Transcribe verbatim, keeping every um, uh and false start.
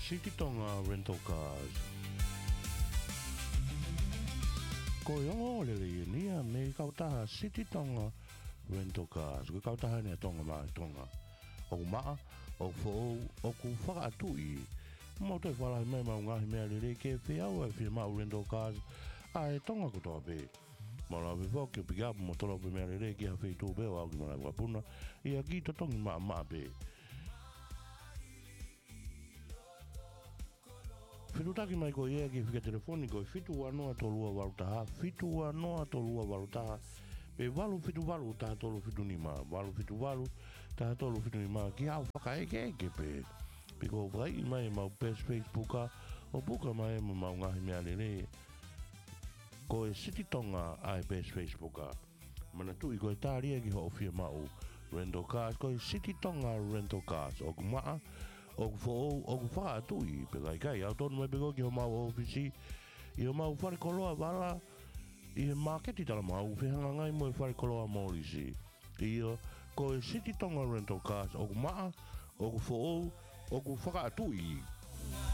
City Tonga Rental Cars. Ko yongo le le nia me kautaha City Tonga Rental Cars. Ko kautaha ne tonga mai tonga. O maa, o fo, o ku whakaatui. Mo te whala mai mau ngahi mea le le ke whiau e whia mau Rental Cars. Ai tonga ko toa pe. Mo la we fo ke pick up mo tolo pe mea le le ki ha whi tū pe o au ki mana wapuna. Ia ki to tongi maa maa pe. Whitutaki mai ko ia ki whika telefoni ko whitu anoa tolua warutaha, whitu anoa tolua warutaha, pe walu whitu walu taha tolu whitu ni maa, walu whitu walu taha tolu whitu ni maa, ki hau whaka eke eke pe. Pe ko whai mai mau pes Facebooka, o puka mai mau ngahi mea lere. Ko e City Tonga ai pes Facebooka. Mana tui ko e tāria ki ho whia mau Rental Cars, ko e City Tonga Rental Cars, o kumaa, o ku fo o ku fa tu I pe kai kai au tonu mai pe ko ki ho mau ofisi I ho mau whare koloa wala I he market I tala mau whihanga ngai mo e whare koloa maurisi I o ko e City Tonga Rental Cars o ku maa o ku fo o ku whaka tu I